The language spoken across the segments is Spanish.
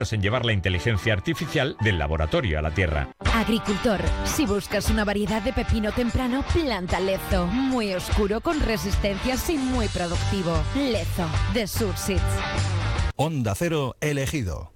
en llevar la inteligencia artificial del laboratorio a la tierra. Agricultor, si buscas una variedad de pepino temprano, planta Lezo. Muy oscuro, con resistencias y muy productivo. Lezo, de Surseeds. Onda Cero elegido.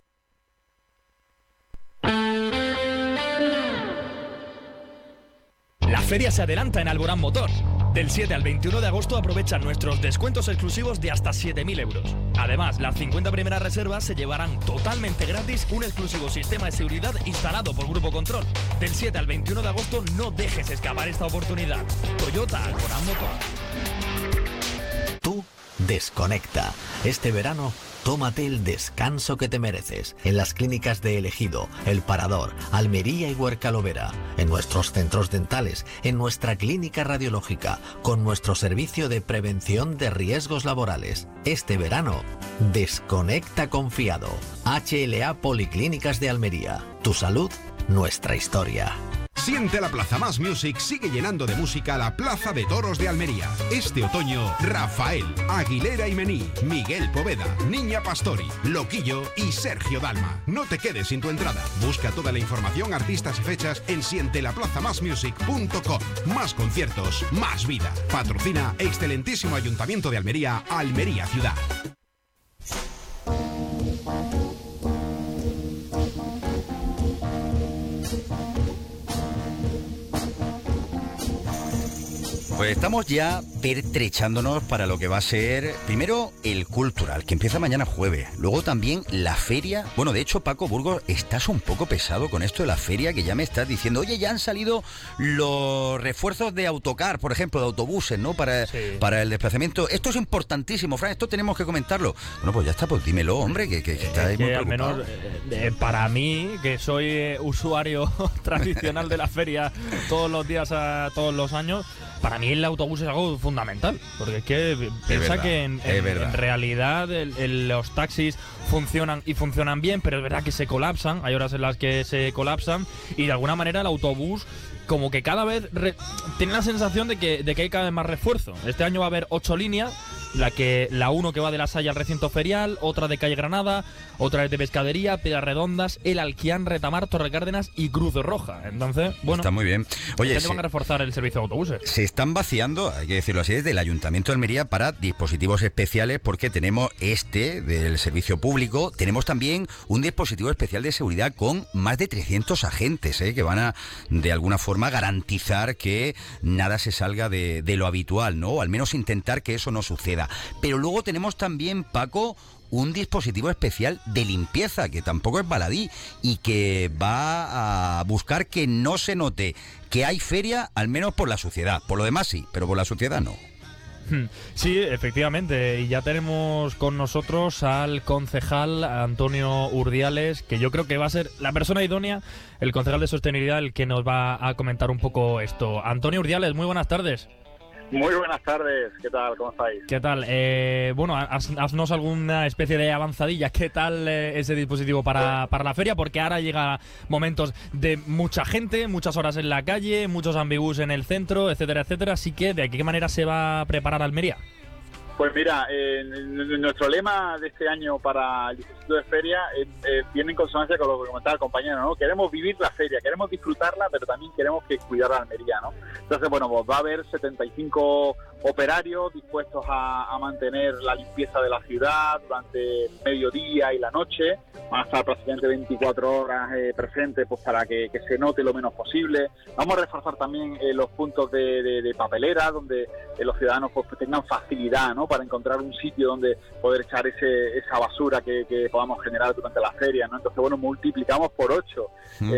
La feria se adelanta en Alborán Motor. Del 7 al 21 de agosto aprovecha nuestros descuentos exclusivos de hasta 7.000 euros. Además, las 50 primeras reservas se llevarán totalmente gratis un exclusivo sistema de seguridad instalado por Grupo Control. Del 7 al 21 de agosto no dejes escapar esta oportunidad. Toyota Alborán Motor. Tú desconecta. Este verano, tómate el descanso que te mereces en las clínicas de El Ejido, El Parador, Almería y Huercalovera, en nuestros centros dentales, en nuestra clínica radiológica, con nuestro servicio de prevención de riesgos laborales. Este verano, desconecta confiado. HLA Policlínicas de Almería. Tu salud, nuestra historia. Siente la Plaza Más Music sigue llenando de música la Plaza de Toros de Almería. Este otoño, Rafael, Aguilera y Mení, Miguel Poveda, Niña Pastori, Loquillo y Sergio Dalma. No te quedes sin tu entrada. Busca toda la información, artistas y fechas en sientelaplazamasmusic.com. Más conciertos, más vida. Patrocina excelentísimo Ayuntamiento de Almería, Almería Ciudad. Pues estamos ya pertrechándonos para lo que va a ser, primero, el Cultural, que empieza mañana jueves. Luego también la feria. Bueno, de hecho, Paco Burgos, estás un poco pesado con esto de la feria, que ya me estás diciendo, oye, ya han salido los refuerzos de autocar, por ejemplo, de autobuses, ¿no? Para el desplazamiento. Esto es importantísimo, Fran, esto tenemos que comentarlo. Bueno, pues ya está, pues dímelo, hombre, que está ahí muy preocupado. Al menos para mí, que soy usuario tradicional de la feria todos los días, todos los años, para mí el autobús es algo fundamental, porque es que piensa que en realidad los taxis funcionan y funcionan bien, pero es verdad que se colapsan, hay horas en las que se colapsan y de alguna manera el autobús como que cada vez tiene la sensación de que hay cada vez más refuerzo. Este año va a haber 8 líneas, la 1 que va de La Salle al recinto ferial, otra de Calle Granada, otra de Pescadería, Piedras Redondas, El Alquián, Retamar, Torrecárdenas y Cruz Roja. Entonces, bueno, está muy bien. Oye, van a reforzar el servicio de autobuses. Se están vaciando, hay que decirlo así, desde el Ayuntamiento de Almería para dispositivos especiales, porque tenemos del servicio público, tenemos también un dispositivo especial de seguridad con más de 300 agentes, que van a, de alguna forma, garantizar que nada se salga de lo habitual, ¿no? O al menos intentar que eso no suceda. Pero luego tenemos también, Paco, un dispositivo especial de limpieza, que tampoco es baladí, y que va a buscar que no se note que hay feria, al menos por la suciedad. Por lo demás sí, pero por la suciedad no. Sí, efectivamente, y ya tenemos con nosotros al concejal Antonio Urdiales, que yo creo que va a ser la persona idónea, el concejal de sostenibilidad, el que nos va a comentar un poco esto. Antonio Urdiales, muy buenas tardes. Muy buenas tardes, ¿qué tal? ¿Cómo estáis? ¿Qué tal? Bueno, haznos alguna especie de avanzadilla. ¿Qué tal ese dispositivo para la feria? Porque ahora llega momentos de mucha gente, muchas horas en la calle, muchos ambibús en el centro, etcétera, etcétera. Así que, ¿de qué manera se va a preparar Almería? Pues mira, nuestro lema de este año para el dispositivo de feria viene en consonancia con lo que comentaba el compañero, ¿no? Queremos vivir la feria, queremos disfrutarla, pero también queremos que cuidar a Almería, ¿no? Entonces, bueno, pues va a haber 75 operarios dispuestos a mantener la limpieza de la ciudad durante el mediodía y la noche. Van a estar prácticamente 24 horas presentes, pues para que se note lo menos posible. Vamos a reforzar también los puntos de papelera, donde los ciudadanos pues tengan facilidad, ¿no?, para encontrar un sitio donde poder echar esa basura que podamos generar durante la feria, ¿no? Entonces, bueno, multiplicamos por 8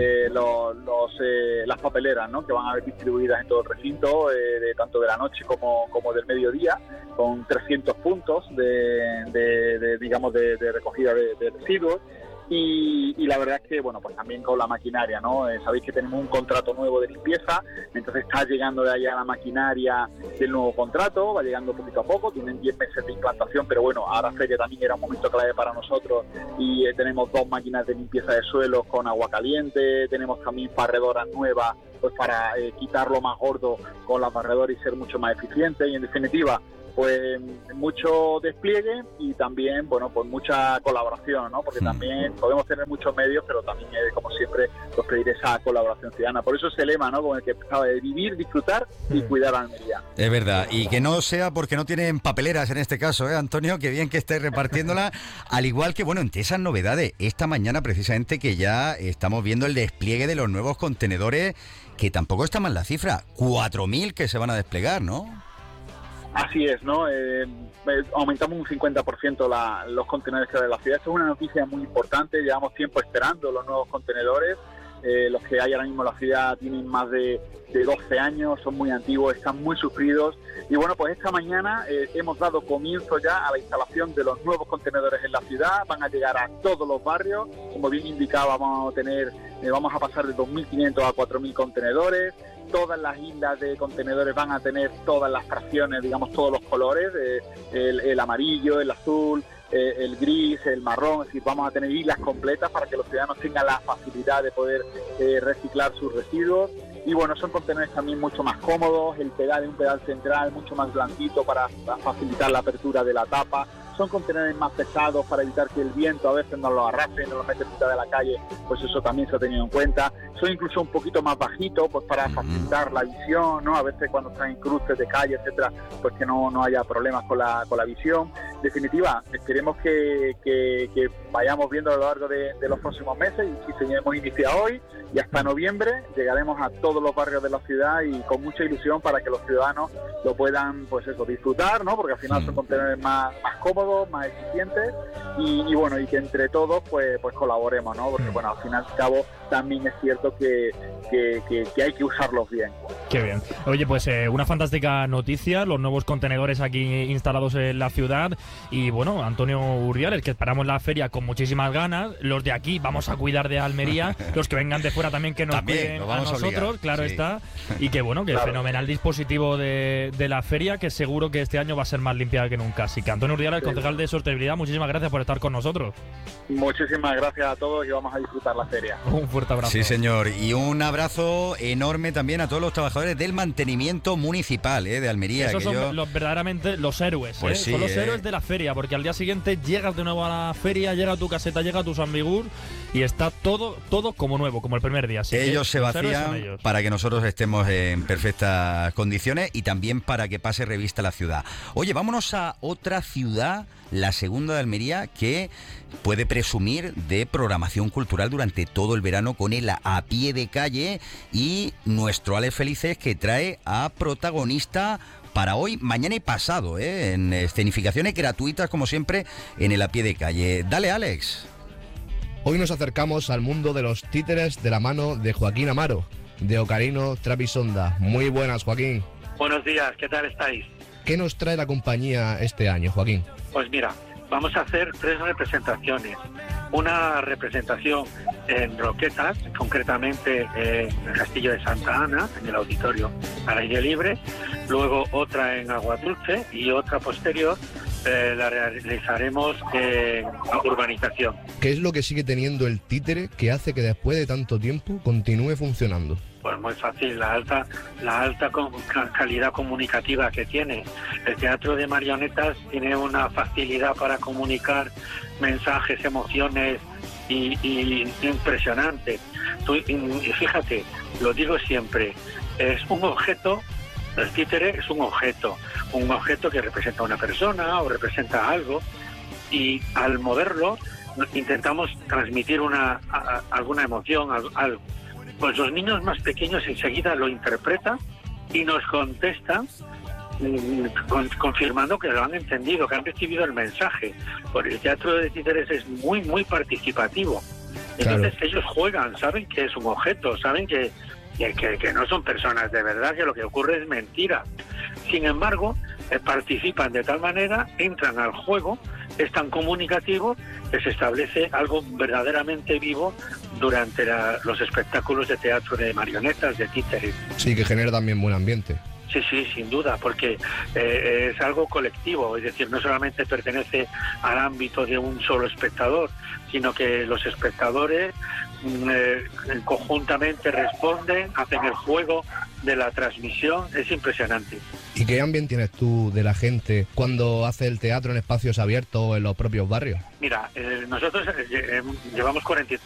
las papeleras, ¿no?, que van a haber distribuidas en todo el recinto, tanto de la noche como del mediodía, con 300 puntos de recogida de residuos. Y la verdad es que, bueno, pues también con la maquinaria, ¿no? Sabéis que tenemos un contrato nuevo de limpieza, entonces está llegando de allá la maquinaria del nuevo contrato, va llegando poquito a poco, tienen 10 meses de implantación, pero bueno, ahora feria también era un momento clave para nosotros y tenemos 2 máquinas de limpieza de suelos con agua caliente, tenemos también barredoras nuevas, pues para quitar lo más gordo con las barredoras y ser mucho más eficientes, y en definitiva, pues mucho despliegue y también, bueno, pues mucha colaboración, ¿no? Porque también podemos tener muchos medios, pero también, como siempre, pues pedir esa colaboración ciudadana. Por eso ese lema, ¿no? Con el que empezaba, de vivir, disfrutar y cuidar a Almería. Es verdad, y que no sea porque no tienen papeleras en este caso, Antonio, que bien que estés repartiéndola, al igual que, bueno, entre esas novedades, esta mañana precisamente que ya estamos viendo el despliegue de los nuevos contenedores, que tampoco está mal la cifra, 4.000 que se van a desplegar, ¿no? Así es, ¿no? Aumentamos un 50% los contenedores que hay en la ciudad. Esto es una noticia muy importante. Llevamos tiempo esperando los nuevos contenedores. Los que hay ahora mismo en la ciudad tienen más de 12 años, son muy antiguos, están muy sufridos. Y bueno, pues esta mañana hemos dado comienzo ya a la instalación de los nuevos contenedores en la ciudad. Van a llegar a todos los barrios. Como bien indicaba, vamos a pasar de 2.500 a 4.000 contenedores. Todas las islas de contenedores van a tener todas las fracciones, digamos, todos los colores, el amarillo, el azul, el gris, el marrón. Es decir, vamos a tener islas completas para que los ciudadanos tengan la facilidad de poder reciclar sus residuos. Y bueno, son contenedores también mucho más cómodos, el pedal es un pedal central mucho más blandito para facilitar la apertura de la tapa. Son contenedores más pesados para evitar que el viento a veces nos los arrastre, nos los mete en mitad de la calle, pues eso también se ha tenido en cuenta. Son incluso un poquito más bajitos, pues para facilitar la visión, ¿no? A veces cuando están en cruces de calle, etcétera, pues que no haya problemas con la visión. En definitiva, esperemos que vayamos viendo a lo largo de los próximos meses, y si hemos iniciado hoy y hasta noviembre llegaremos a todos los barrios de la ciudad, y con mucha ilusión para que los ciudadanos lo puedan, pues eso, disfrutar, ¿no? Porque al final son contenedores más cómodos, más eficientes, y bueno, y que entre todos pues colaboremos, ¿no? Porque bueno, al final y al cabo también es cierto que hay que usarlos bien. Qué bien. Oye, pues una fantástica noticia, los nuevos contenedores aquí instalados en la ciudad. Y bueno, Antonio Urdiales, que esperamos la feria con muchísimas ganas. Los de aquí vamos a cuidar de Almería, los que vengan de fuera también que nos cuiden a nosotros, claro, sí. Está. Y que bueno, que claro, fenomenal dispositivo de la feria, que seguro que este año va a ser más limpia que nunca. Así que Antonio Urdiales, concejal de Sostenibilidad, muchísimas gracias por estar con nosotros. Muchísimas gracias a todos y vamos a disfrutar la feria. Un fuerte abrazo. Sí, señor. Y un abrazo enorme también a todos los trabajadores del mantenimiento municipal de Almería. Esos son verdaderamente los héroes. Pues sí, son los héroes de la feria, porque al día siguiente llegas de nuevo a la feria, llega a tu caseta, llega a tu San Bigur y está todo como nuevo, como el primer día. Así ellos se vacían para que nosotros estemos en perfectas condiciones y también para que pase revista la ciudad. Oye, vámonos a otra ciudad, la segunda de Almería, que puede presumir de programación cultural durante todo el verano con el A Pie de Calle, y nuestro Alex Felices, que trae a protagonista para hoy, mañana y pasado, en escenificaciones gratuitas como siempre en el A Pie de Calle. Dale, Alex. Hoy nos acercamos al mundo de los títeres de la mano de Joaquín Amaro, de Ocarino Trapisonda. Muy buenas, Joaquín. Buenos días, ¿qué tal estáis? ¿Qué nos trae la compañía este año, Joaquín? Pues mira, vamos a hacer 3 representaciones. Una representación en Roquetas, concretamente en el Castillo de Santa Ana, en el auditorio al aire libre. Luego otra en Aguadulce y otra posterior la realizaremos en urbanización. ¿Qué es lo que sigue teniendo el títere que hace que después de tanto tiempo continúe funcionando? Pues muy fácil, la alta calidad comunicativa que tiene. El teatro de marionetas tiene una facilidad para comunicar mensajes, emociones y impresionante. Y fíjate, lo digo siempre, es un objeto. El títere es un objeto que representa a una persona o representa algo, y al moverlo intentamos transmitir alguna emoción, algo. Pues los niños más pequeños enseguida lo interpretan y nos contestan confirmando que lo han entendido, que han recibido el mensaje. Porque el teatro de títeres es muy, muy participativo. Entonces ellos juegan, saben que es un objeto, saben que no son personas de verdad, que lo que ocurre es mentira. Sin embargo, participan de tal manera, entran al juego, es tan comunicativo que se establece algo verdaderamente vivo durante los espectáculos de teatro de marionetas, de títeres. Sí, que genera también buen ambiente. Sí, sin duda, porque es algo colectivo, es decir, no solamente pertenece al ámbito de un solo espectador, sino que los espectadores conjuntamente responden, hacen el juego de la transmisión, es impresionante. ¿Y qué ambiente tienes tú de la gente cuando hace el teatro en espacios abiertos o en los propios barrios? Mira, nosotros llevamos